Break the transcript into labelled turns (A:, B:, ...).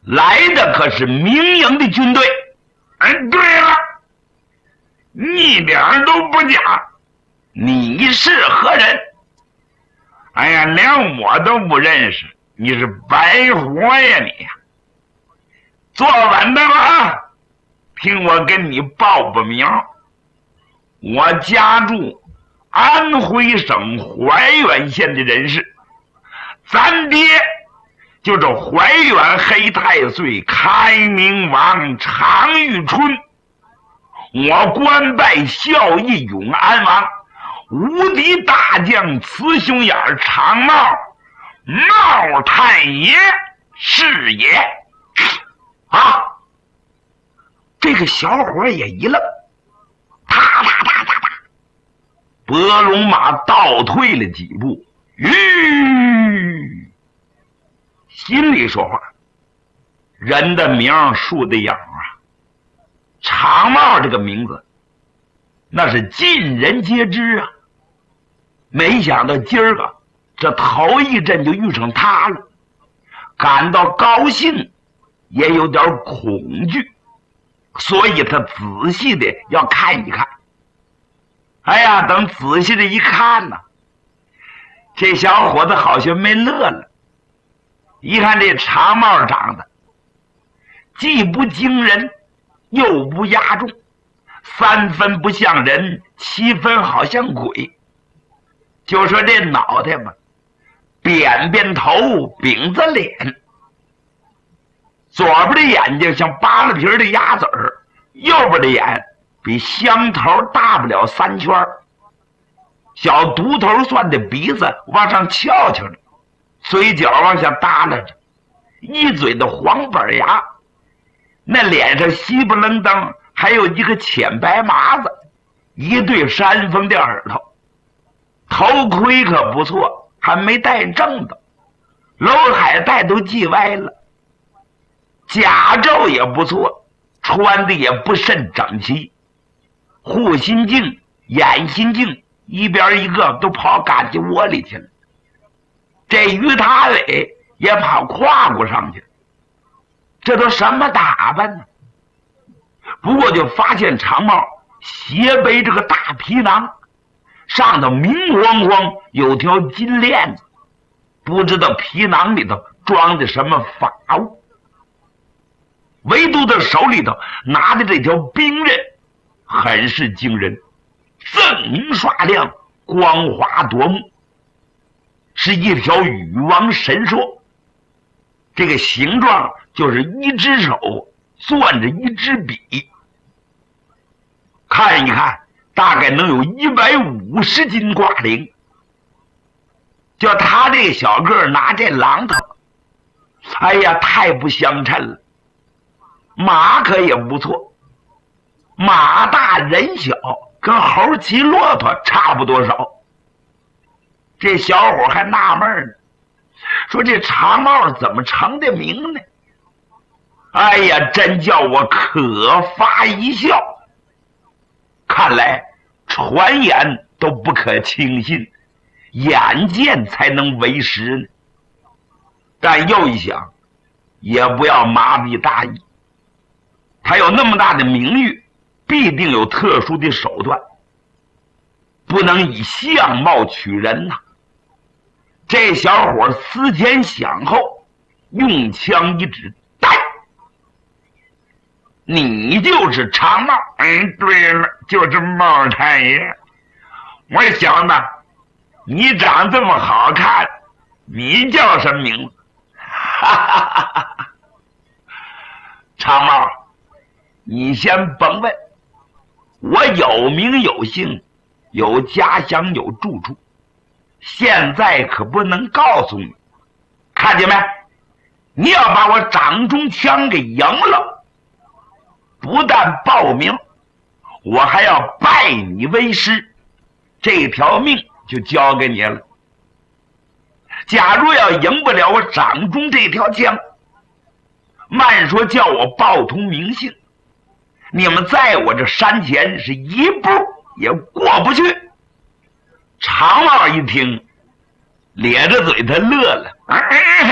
A: 来的可是明营的军队。
B: 对了，你一点都不假。
A: 你是何人？
B: 哎呀，连我都不认识，你是白活呀你呀！坐稳当了，听我跟你报个名，我家住安徽省怀远县的人士，咱爹就是怀远黑太岁开明王常遇春，我官拜孝义永安王，无敌大将雌雄眼长帽帽太爷是也。
A: 啊！这个小伙也一愣，踏踏踏踏踏，伯龙马倒退了几步，心里说话：人的名，树的影啊！长帽这个名字，那是尽人皆知啊。没想到今儿个这头一阵就遇上他了，感到高兴，也有点恐惧，所以他仔细的要看一看。哎呀，等仔细的一看呢，这小伙子好像没乐了。一看这长帽长得既不惊人又不压重，3分不像人，7分好像鬼。就说这脑袋吧，扁扁头，饼子脸，左边的眼睛像扒了皮的鸭子儿，右边的眼比香头大不了3圈，小独头蒜的鼻子往上翘翘着，嘴角往下耷拉着，一嘴的黄板牙，那脸上稀不楞登还有一个浅白麻子，一对山峰的耳朵，头盔可不错，还没戴正的，篓海带都系歪了，甲胄也不错，穿的也不甚整齐，护心镜、眼心镜一边一个都跑赶进窝里去了，这鱼塔尾也跑胯骨上去了，这都什么打扮呢？不过就发现长帽斜背这个大皮囊，上头明晃晃有条金链子，不知道皮囊里头装的什么法物，唯独他手里头拿的这条兵刃很是惊人，锃明刷亮，光滑夺目，是一条羽王神槊，这个形状就是一只手攥着一支笔，看一看大概能有150斤挂铃。叫他这个小个拿这榔头，哎呀，太不相称了。马可也不错，马大人小，跟猴骑骆驼差不多少。这小伙还纳闷呢，说这长帽怎么成的名呢？哎呀，真叫我可发一笑。看来传言都不可轻信，眼见才能为实呢。但又一想，也不要麻痹大意，他有那么大的名誉，必定有特殊的手段，不能以相貌取人呐。这小伙思前想后，用枪一指，带，你就是长帽。
B: 对了，就是帽太爷。我想呢，你长这么好看，你叫什么名字？
A: 长帽，你先甭问，我有名有姓，有家乡有住处，现在可不能告诉你。看见没？你要把我掌中枪给赢了，不但报名，我还要拜你为师，这条命就交给你了。假如要赢不了我掌中这条枪，慢说叫我报通名姓，你们在我这山前是一步也过不去。长帽一听，咧着嘴他乐了，